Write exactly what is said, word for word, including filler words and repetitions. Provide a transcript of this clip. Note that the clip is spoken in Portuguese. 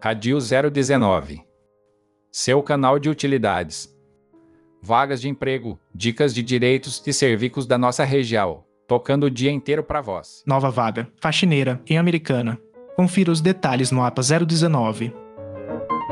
Radio zero dezenove. Seu canal de utilidades. Vagas de emprego, dicas de direitos e serviços da nossa região, tocando o dia inteiro para vós. Nova vaga, faxineira, em Americana. Confira os detalhes no A P A zero dezenove.